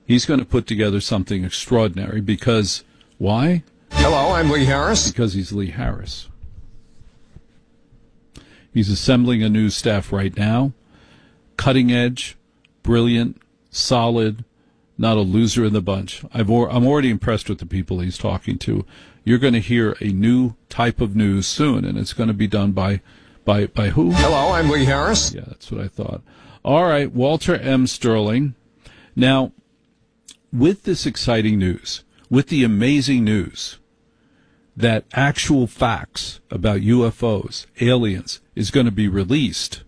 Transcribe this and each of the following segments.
He's going to put together something extraordinary because, why? Hello, I'm Lee Harris. Because he's Lee Harris. He's assembling a news staff right now. Cutting edge, brilliant, solid, not a loser in the bunch. I'm already impressed with the people he's talking to. You're going to hear a new type of news soon, and it's going to be done by who? Hello, I'm Lee Harris. Yeah, that's what I thought. All right, Walter M. Sterling. Now, with this exciting news, with the amazing news that actual facts about UFOs, aliens, is going to be released,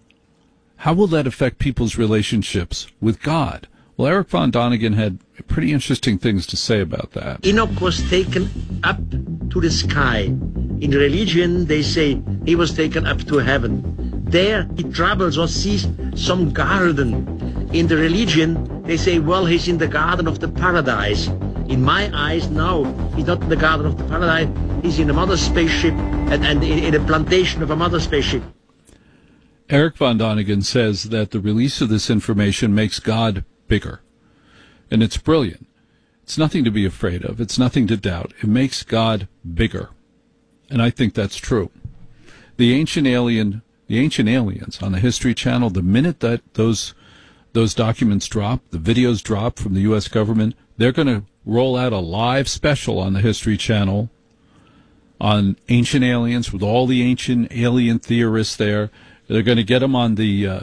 how will that affect people's relationships with God? Well, Eric Von Donigan had pretty interesting things to say about that. Enoch was taken up to the sky. In religion, they say he was taken up to heaven. There he travels or sees some garden. In the religion, they say, well, he's in the garden of the paradise. In my eyes, no, he's not in the garden of the paradise. He's in a mother spaceship and in a plantation of a mother spaceship. Eric Von Donigan says that the release of this information makes God bigger. And it's brilliant. It's nothing to be afraid of. It's nothing to doubt. It makes God bigger. And I think that's true. The ancient aliens on the History Channel, the minute that those documents drop, the videos drop from the U.S. government, they're going to roll out a live special on the History Channel on ancient aliens with all the ancient alien theorists there. They're going to get them on the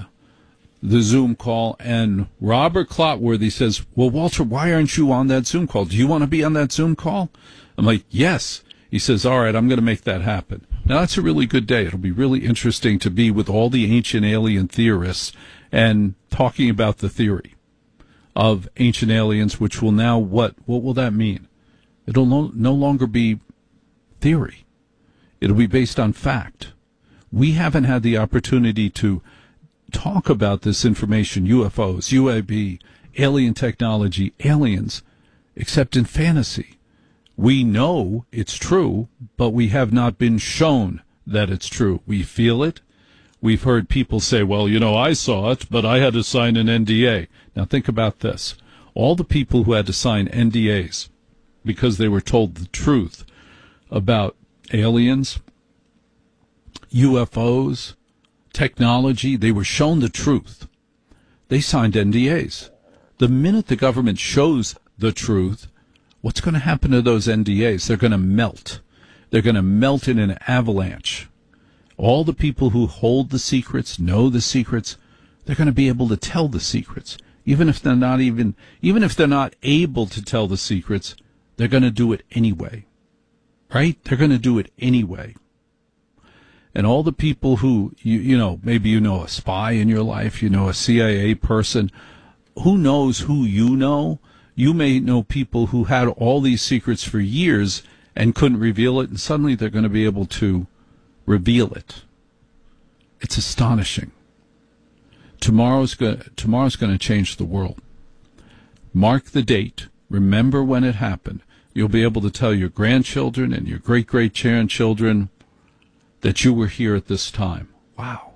Zoom call, and Robert Clotworthy says, well, Walter, why aren't you on that Zoom call? Do you want to be on that Zoom call? I'm like, yes. He says, all right, I'm going to make that happen. Now, that's a really good day. It'll be really interesting to be with all the ancient alien theorists and talking about the theory of ancient aliens, which will now, what will that mean? It'll no longer be theory. It'll be based on fact. We haven't had the opportunity to talk about this information, UFOs, UAP, alien technology, aliens, except in fantasy. We know it's true, but we have not been shown that it's true. We feel it. We've heard people say, well, I saw it, but I had to sign an NDA. Now think about this. All the people who had to sign NDAs because they were told the truth about aliens, UFOs, technology, they were shown the truth. They signed NDAs. The minute the government shows the truth, what's going to happen to those NDAs? They're going to melt. They're going to melt in an avalanche. All the people who hold the secrets, know the secrets, they're going to be able to tell the secrets. Even if they're not able to tell the secrets, they're going to do it anyway. Right? They're going to do it anyway. And all the people who, maybe a spy in your life, a CIA person, who knows who you know? You may know people who had all these secrets for years and couldn't reveal it, and suddenly they're going to be able to reveal it. It's astonishing. Tomorrow's going to change the world. Mark the date. Remember when it happened. You'll be able to tell your grandchildren and your great-great-grandchildren that you were here at this time. Wow.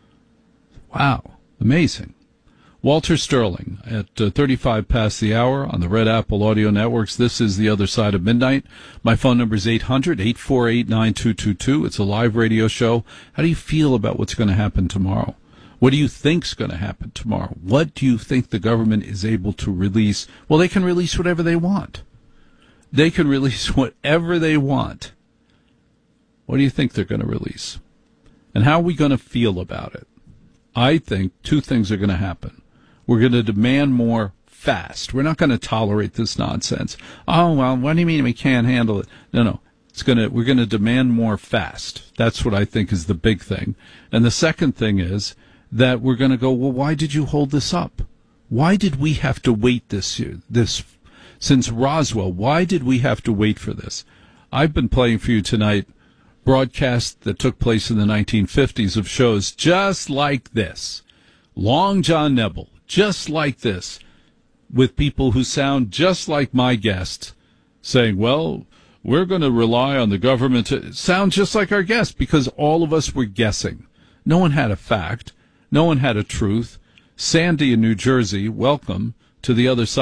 Amazing. Walter Sterling at 35 past the hour on the Red Apple Audio Networks. This is The Other Side of Midnight. My phone number is 800-848-9222. It's a live radio show. How do you feel about what's going to happen tomorrow? What do you think's going to happen tomorrow? What do you think the government is able to release? Well, they can release whatever they want. They can release whatever they want. What do you think they're going to release? And how are we going to feel about it? I think two things are going to happen. We're going to demand more fast. We're not going to tolerate this nonsense. Oh, well, what do you mean we can't handle it? No. We're going to demand more fast. That's what I think is the big thing. And the second thing is that we're going to go, well, why did you hold this up? Why did we have to wait since Roswell? Why did we have to wait for this? I've been playing for you tonight broadcasts that took place in the 1950s of shows just like this. Long John Nebel, just like this, with people who sound just like my guest, saying, well, we're going to rely on the government to sound just like our guest, because all of us were guessing. No one had a fact. No one had a truth. Sandy in New Jersey, welcome to the other side.